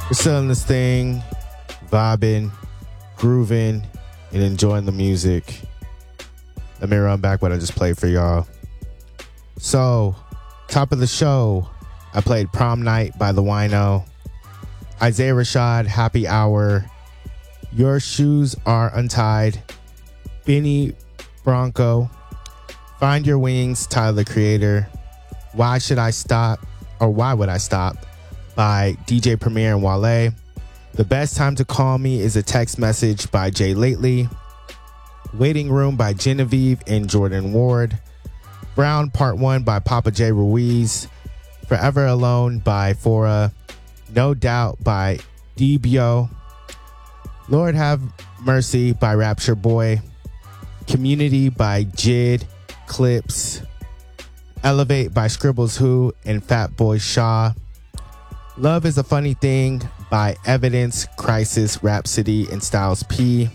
We're still in this thing, vibing, grooving, and enjoying the music. Let me run back what I just played for y'all. So, top of the show, I played Prom Night by The Wino, Isaiah Rashad, Happy Hour, Your Shoes Are Untied, Benny Bronco, Find Your Wings, Tyler the Creator, Why Should I Stop, or Why Would I Stop by DJ Premier and Wale. The Best Time to Call Me is a Text Message by Jay Lately. Waiting Room by Genevieve and Jordan Ward. Brown Part 1 by Papa J. Ruiz. Forever Alone by Fora. No Doubt by Debio. Lord Have Mercy by Rapture Boy. Community by Jid Clips. Elevate by Scribbles Who and Fat Boy Shaw. Love is a Funny Thing by Evidence, Crisis, Rhapsody, and Styles P.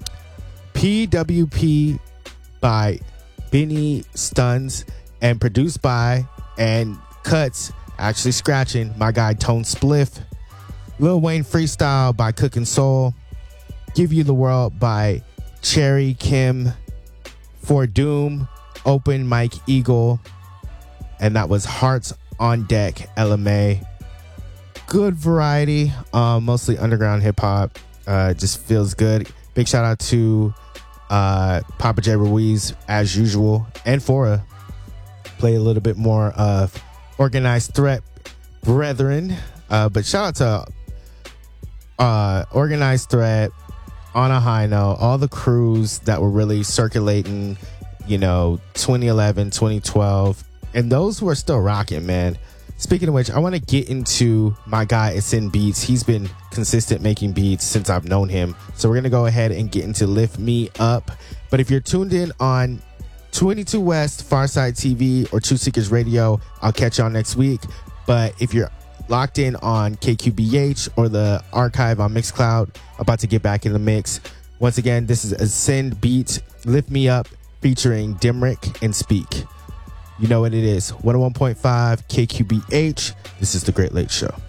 PWP by Benny Stuns and produced by and cuts, actually scratching, my guy Tone Spliff. Lil Wayne Freestyle by Cookin' Soul. Give You the World by Cherry Kim. For Doom, Open Mike Eagle. And that was Hearts on Deck, LMA. Good variety, mostly underground hip hop. Just feels good. Big shout out to Papa J. Ruiz as usual, and Fora. Play a little bit more of Organized Threat Brethren, but shout out to Organized Threat, On a High Note, all the crews that were really circulating, 2011, 2012, and those who are still rocking, man. Speaking of which, I want to get into my guy Ascend Beats. He's been consistent making beats since I've known him. So we're going to go ahead and get into Lift Me Up. But if you're tuned in on 22 West, Farside TV, or True Seekers Radio, I'll catch y'all next week. But if you're locked in on KQBH or the archive on Mixcloud, about to get back in the mix. Once again, this is Ascend Beats, Lift Me Up, featuring Dimrick and Speak. You know what it is. 101.5 KQBH. This is The Great Late Show.